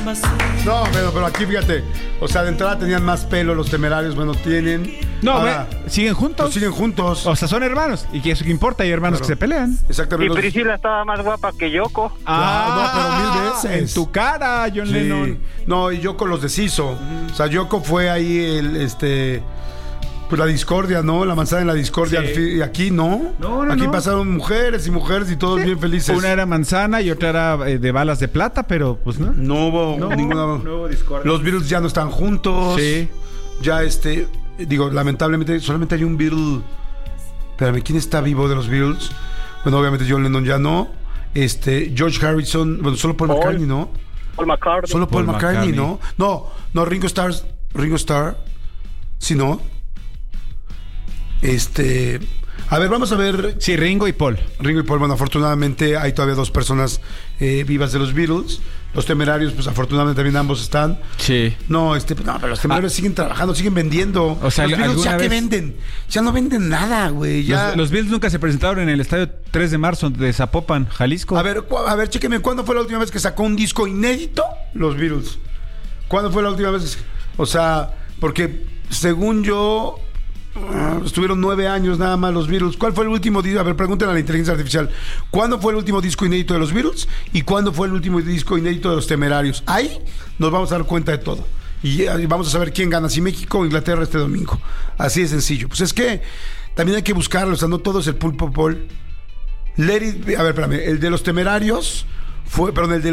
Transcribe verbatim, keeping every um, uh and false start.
No, pero, pero aquí fíjate, o sea, de entrada tenían más pelo los Temerarios, bueno, tienen... No, ahora, ve, siguen juntos. pues siguen juntos. O sea, son hermanos. ¿Y qué eso que importa? Hay hermanos Claro. que se pelean. Exactamente. Y los- Priscila estaba más guapa que Yoko. Ah, no, pero mil veces. En tu cara, John Sí. Lennon. No, y Yoko los deshizo. O sea, Yoko fue ahí el, este... Pues la discordia, ¿no? La manzana en la discordia. Sí. Al fin- y aquí no. No, no, Aquí no. pasaron mujeres y mujeres y todos bien felices. Una era manzana y otra era eh, de balas de plata, pero pues no. No hubo No, ninguna... no hubo discordia. Los Beatles ya no están juntos. Sí. Ya este... Digo, lamentablemente solamente hay un Beatle... Espérame, ¿quién está vivo de los Beatles? Bueno, obviamente John Lennon ya no. Este... George Harrison... Bueno, solo Paul, Paul. McCartney, ¿no? Paul McCartney. Solo Paul, Paul McCartney, McCartney. ¿no? No, no, Ringo Starr... Ringo Starr... Sí, ¿no? Este... A ver, vamos a ver... Sí, Ringo y Paul. Ringo y Paul, bueno, afortunadamente hay todavía dos personas eh, vivas de los Beatles. Los Temerarios, pues afortunadamente también ambos están. Sí. No, este, no, pero los Temerarios Ah. siguen trabajando, siguen vendiendo. O sea, los Beatles ¿alguna ya que vez- venden, ya no venden nada, güey. Ya. Los, los Beatles nunca se presentaron en el estadio tres de marzo de Zapopan, Jalisco. A ver, cu- a ver, chéqueme, ¿cuándo fue la última vez que sacó un disco inédito los Beatles? ¿Cuándo fue la última vez? O sea, porque según yo ah, estuvieron nueve años nada más los Beatles. ¿Cuál fue el último disco? A ver, pregúntenle a la inteligencia artificial. ¿Cuándo fue el último disco inédito de los Beatles? ¿Y cuándo fue el último disco inédito de los Temerarios? Ahí nos vamos a dar cuenta de todo. Y eh, vamos a saber quién gana, si México o Inglaterra este domingo. Así de sencillo. Pues es que también hay que buscarlo. O sea, no todo es el pulpo Paul. Let it be- a ver, espérame. El de los Temerarios fue, perdón, el de